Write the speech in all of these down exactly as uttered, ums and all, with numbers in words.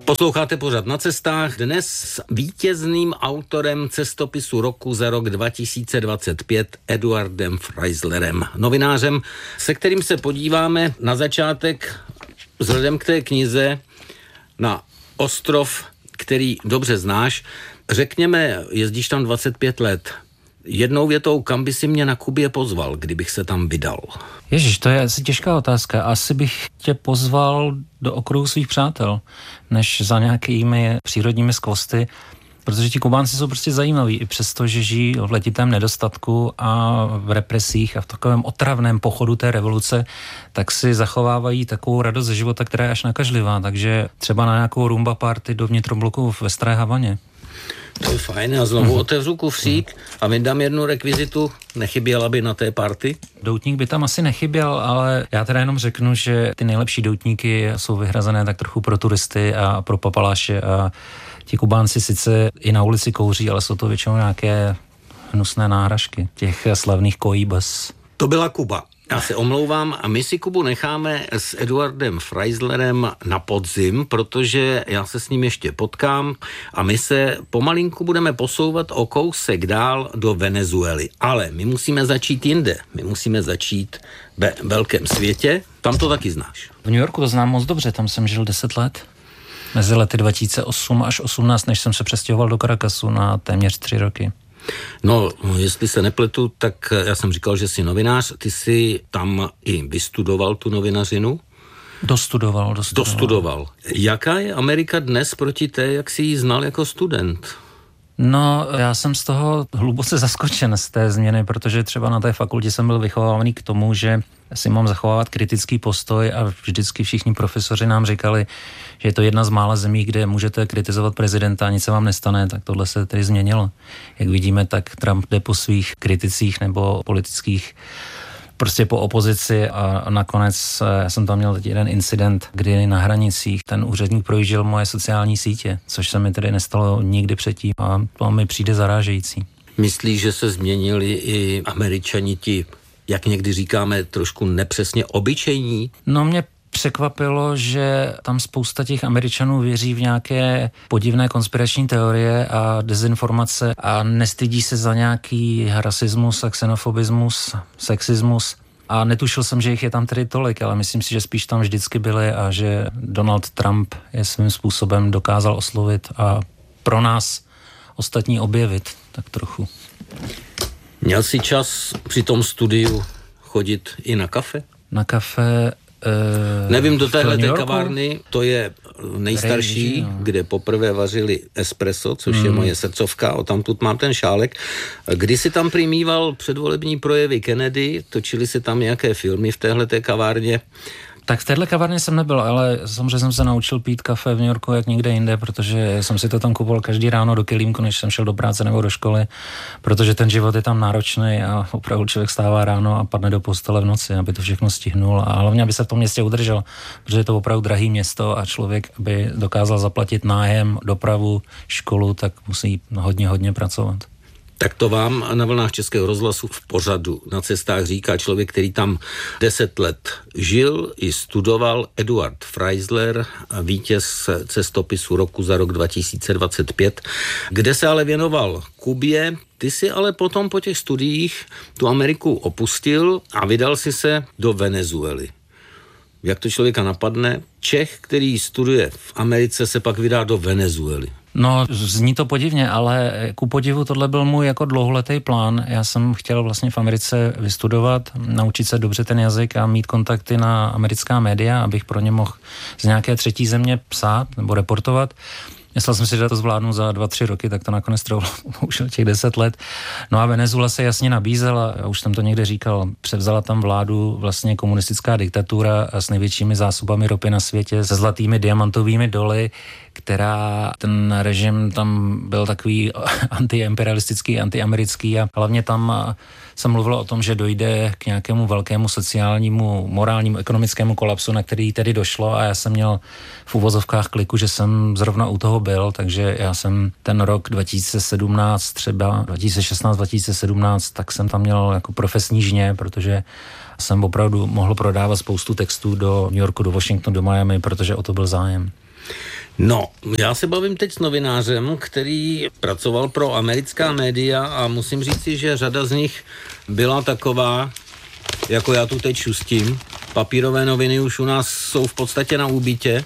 Posloucháte pořad Na cestách, dnes s vítězným autorem cestopisu roku za rok dva tisíce dvacet pět Eduardem Freislerem, novinářem, se kterým se podíváme na začátek vzhledem k té knize na ostrov, který dobře znáš. Řekněme, jezdíš tam dvacet pět let. Jednou větou, kam by si mě na Kubě pozval, kdybych se tam vydal? Ježiš, to je asi těžká otázka. Asi bych tě pozval do okruhu svých přátel, než za nějakými přírodními skvosty, protože ti Kubánci jsou prostě zajímaví, i přesto, že žijí v letitém nedostatku a v represích a v takovém otravném pochodu té revoluce, tak si zachovávají takovou radost ze života, která je až nakažlivá. Takže třeba na nějakou rumba party do vnitrobloku ve Staré Havaně. To je fajn, já znovu mm. otevřu kufřík a vydám jednu rekvizitu, nechyběla by na té party? Doutník by tam asi nechyběl, ale já teda jenom řeknu, že ty nejlepší doutníky jsou vyhrazené tak trochu pro turisty a pro papaláše a ti Kubánci sice i na ulici kouří, ale jsou to většinou nějaké hnusné náhražky těch slavných Cohibas. To byla Kuba. Já se omlouvám a my si Kubu necháme s Eduardem Freislerem na podzim, protože já se s ním ještě potkám a my se pomalinku budeme posouvat o kousek dál do Venezuely. Ale my musíme začít jinde. My musíme začít ve velkém světě. Tam to taky znáš. V New Yorku to znám moc dobře, tam jsem žil deset let. Mezi lety dva tisíce osm až osmnáct, než jsem se přestěhoval do Caracasu na téměř tři roky. No, jestli se nepletu, tak já jsem říkal, že jsi novinář. Ty jsi tam i vystudoval tu novinařinu? Dostudoval, dostudoval. Dostudoval. Jaká je Amerika dnes proti té, jak jsi ji znal jako student? No, já jsem z toho hluboce zaskočen z té změny, protože třeba na té fakultě jsem byl vychovávaný k tomu, že si mám zachovávat kritický postoj a vždycky všichni profesoři nám říkali, že je to jedna z mála zemí, kde můžete kritizovat prezidenta a nic se vám nestane, tak tohle se tedy změnilo. Jak vidíme, tak Trump jde po svých kriticích nebo politických prostě po opozici a nakonec já jsem tam měl teď jeden incident, kdy na hranicích ten úředník projížděl moje sociální sítě, což se mi tedy nestalo nikdy předtím a to mi přijde zarážející. Myslíš, že se změnili i Američani ti, jak někdy říkáme, trošku nepřesně obyčejní? No mě překvapilo, že tam spousta těch Američanů věří v nějaké podivné konspirační teorie a dezinformace a nestydí se za nějaký rasismus a xenofobismus, sexismus. A netušil jsem, že jich je tam tedy tolik, ale myslím si, že spíš tam vždycky byly a že Donald Trump je svým způsobem dokázal oslovit a pro nás ostatní objevit tak trochu. Měl jsi čas při tom studiu chodit i na kafe? Na kafe... Uh, Nevím, do téhle té kavárny, to je nejstarší, Rejži, no. kde poprvé vařili espresso, což mm. je moje srdcovka, o tamtud mám ten šálek. Kdy si tam primíval předvolební projevy Kennedy, točili si tam nějaké filmy v téhle té kavárně? Tak v téhle kavárně jsem nebyl, ale samozřejmě jsem se naučil pít kafe v New Yorku jak nikde jinde, protože jsem si to tam kupoval každý ráno do kelímku, než jsem šel do práce nebo do školy, protože ten život je tam náročný a opravdu člověk stává ráno a padne do postele v noci, aby to všechno stihnul a hlavně, aby se v tom městě udržel, protože je to opravdu drahý město a člověk, aby dokázal zaplatit nájem, dopravu, školu, tak musí hodně, hodně pracovat. Tak to vám na vlnách Českého rozhlasu v pořadu Na cestách říká člověk, který tam deset let žil i studoval, Eduard Freisler, vítěz cestopisu roku za rok dva tisíce dvacet pět, kde se ale věnoval Kubě. Ty si ale potom po těch studiích tu Ameriku opustil a vydal si se do Venezuely. Jak to člověka napadne? Čech, který studuje v Americe, se pak vydá do Venezuely. No, zní to podivně, ale ku podivu tohle byl můj jako dlouholetý plán. Já jsem chtěl vlastně v Americe vystudovat, naučit se dobře ten jazyk a mít kontakty na americká média, abych pro ně mohl z nějaké třetí země psát nebo reportovat. Myslel jsem si, že to zvládnu za dva, tři roky, tak to nakonec trvalo už těch deset let. No a Venezuela se jasně nabízela, já už jsem to někde říkal, převzala tam vládu vlastně komunistická diktatura s největšími zásobami ropy na světě, se zlatými diamantovými doly, která ten režim tam byl takový antiimperialistický, antiamerický a hlavně tam se mluvilo o tom, že dojde k nějakému velkému sociálnímu, morálnímu, ekonomickému kolapsu, na který tedy došlo a já jsem měl v uvozovkách kliku, že jsem zrovna u toho byl, takže já jsem ten rok dva tisíce sedmnáct, třeba dva tisíce šestnáct, dva tisíce sedmnáct, tak jsem tam měl jako profesní žně, protože jsem opravdu mohl prodávat spoustu textů do New Yorku, do Washingtonu, do Miami, protože o to byl zájem. No, já se bavím teď s novinářem, který pracoval pro americká média a musím říci, že řada z nich byla taková, jako já tu teď šustím. Papírové noviny už u nás jsou v podstatě na úbytě,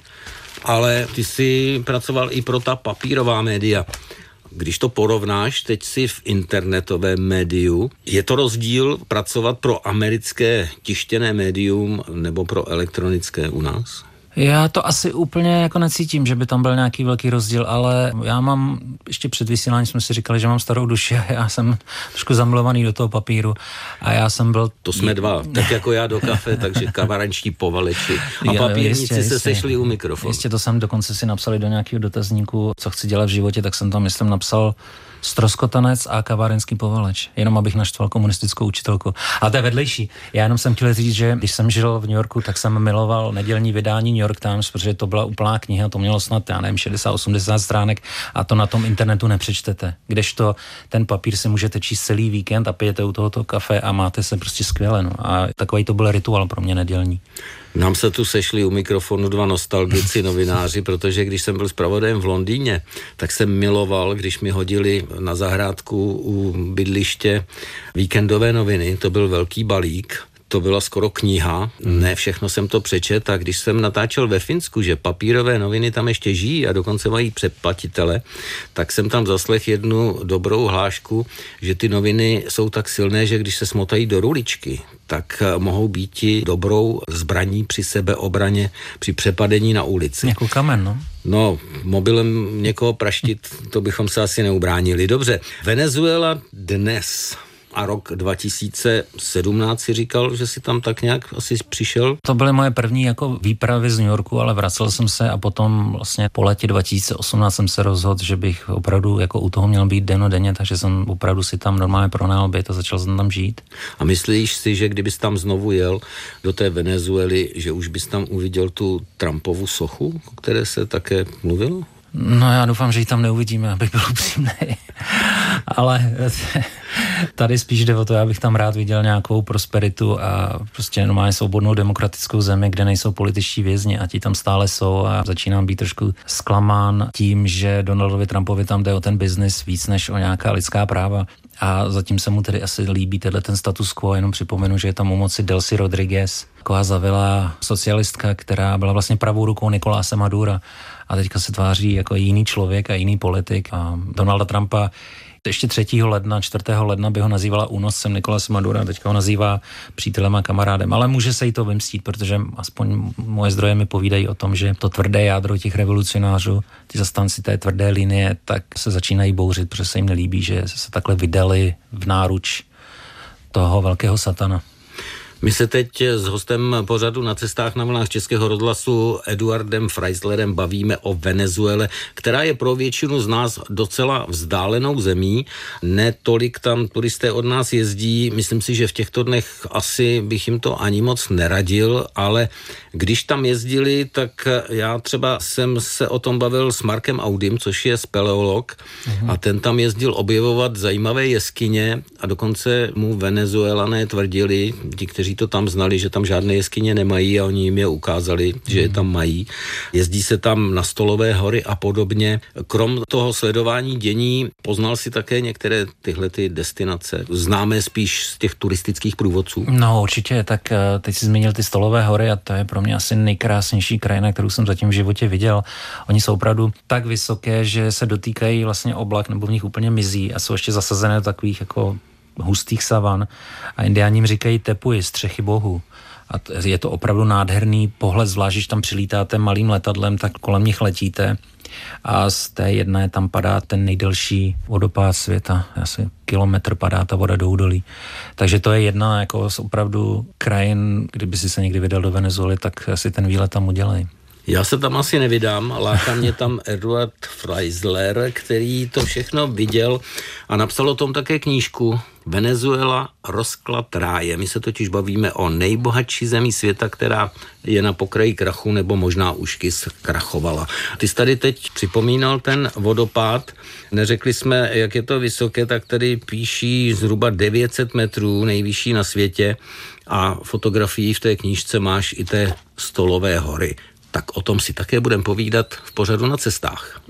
ale ty jsi pracoval i pro ta papírová média. Když to porovnáš, teď si v internetovém médiu, je to rozdíl pracovat pro americké tištěné médium nebo pro elektronické u nás? Já to asi úplně jako necítím, že by tam byl nějaký velký rozdíl, ale já mám, ještě před vysíláním jsme si říkali, že mám starou duši a já jsem trošku zamilovaný do toho papíru a já jsem byl... To jsme dva, tak jako já do kafe, takže kavarančtí povaleči a papírníci se sešli u mikrofonu. Jistě, to jsem dokonce si napsali do nějakého dotazníku, co chci dělat v životě, tak jsem tam, myslím, napsal Stroskotanec a kavárenský povaleč, jenom abych naštval komunistickou učitelku. A to je vedlejší. Já jenom jsem chtěl říct, že když jsem žil v New Yorku, tak jsem miloval nedělní vydání New York Times, protože to byla úplná kniha, to mělo snad, já nevím, šedesát osmdesát stránek a to na tom internetu nepřečtete. Kdežto ten papír si můžete číst celý víkend a pijete u tohoto kafe a máte se prostě skvěle. No. A takový to byl rituál pro mě nedělní. Nám se tu sešli u mikrofonu dva nostalgici novináři, protože když jsem byl zpravodajem v Londýně, tak jsem miloval, když mi hodili na zahrádku u bydliště víkendové noviny, to byl velký balík. To byla skoro kniha, ne všechno jsem to přečet a když jsem natáčel ve Finsku, že papírové noviny tam ještě žijí a dokonce mají předplatitele, tak jsem tam zaslech jednu dobrou hlášku, že ty noviny jsou tak silné, že když se smotají do ruličky, tak mohou být dobrou zbraní při sebeobraně, při přepadení na ulici. Jako kamen, no? No, mobilem někoho praštit, to bychom se asi neubránili. Dobře, Venezuela dnes... A rok dva tisíce sedmnáct si říkal, že si tam tak nějak asi přišel? To byly moje první jako výpravy z New Yorku, ale vracel jsem se a potom vlastně po letě dva tisíce osmnáct jsem se rozhodl, že bych opravdu jako u toho měl být dennodenně, takže jsem opravdu si tam normálně pronajal byt a začal jsem tam žít. A myslíš si, že kdybys tam znovu jel do té Venezuely, že už bys tam uviděl tu Trumpovu sochu, o které se také mluvilo? No já doufám, že ji tam neuvidíme, abych byl upřímný. Ale tady spíš jde o to, já bych tam rád viděl nějakou prosperitu a prostě normálně svobodnou demokratickou zemi, kde nejsou političtí vězni a ti tam stále jsou a začínám být trošku zklamán tím, že Donaldovi Trumpovi tam jde o ten biznis víc než o nějaká lidská práva. A zatím se mu tedy asi líbí tenhle ten status quo, jenom připomenu, že je tam u moci Delcy Rodriguez, taková zavilá socialistka, která byla vlastně pravou rukou Nicoláse Madura a teďka se tváří jako jiný člověk a jiný politik a Donalda Trumpa ještě třetího ledna, čtvrtého ledna by ho nazývala únoscem Nicolase Madura, teďka ho nazývá přítelem a kamarádem, ale může se jí to vymstít, protože aspoň moje zdroje mi povídají o tom, že to tvrdé jádro těch revolucionářů, ty zastánci té tvrdé linie, tak se začínají bouřit, protože se jim nelíbí, že se takhle vydali v náruč toho velkého satana. My se teď s hostem pořadu Na cestách na vlnách Českého rozhlasu Eduardem Freislerem bavíme o Venezuele, která je pro většinu z nás docela vzdálenou zemí. Ne tolik tam turisté od nás jezdí. Myslím si, že v těchto dnech asi bych jim to ani moc neradil, ale když tam jezdili, tak já třeba jsem se o tom bavil s Markem Audym, což je speleolog, uhum. A ten tam jezdil objevovat zajímavé jeskyně a dokonce mu Venezuelané tvrdili, ti, kteří to tam znali, že tam žádné jeskyně nemají a oni jim je ukázali, že je tam mají. Jezdí se tam na Stolové hory a podobně. Krom toho sledování dění poznal si také některé tyhle ty destinace. Známe spíš z těch turistických průvodců. No určitě, tak teď si zmínil ty Stolové hory a to je pro mě asi nejkrásnější krajina, kterou jsem zatím v životě viděl. Oni jsou opravdu tak vysoké, že se dotýkají vlastně oblak nebo v nich úplně mizí a jsou ještě zasazené do takových jako hustých savan a indiáni jim říkají tepuji, střechy bohu. A je to opravdu nádherný pohled, zvlášť, když tam přilítáte malým letadlem, tak kolem nich letíte a z té jedné tam padá ten nejdelší vodopád světa. Asi kilometr padá ta voda do údolí. Takže to je jedna jako z opravdu krajin, kdyby si se někdy vydal do Venezuely, tak asi ten výlet tam udělej. Já se tam asi nevydám, láká mě tam Eduard Freisler, který to všechno viděl a napsal o tom také knížku Venezuela, rozklad ráje. My se totiž bavíme o nejbohatší zemi světa, která je na pokraji krachu nebo možná už zkrachovala. Ty jsi tady teď připomínal ten vodopád, neřekli jsme, jak je to vysoké, tak tady píší zhruba devět set metrů, nejvyšší na světě a fotografii v té knížce máš i té Stolové hory. tak o tom si také budeme povídat v pořadu Na cestách.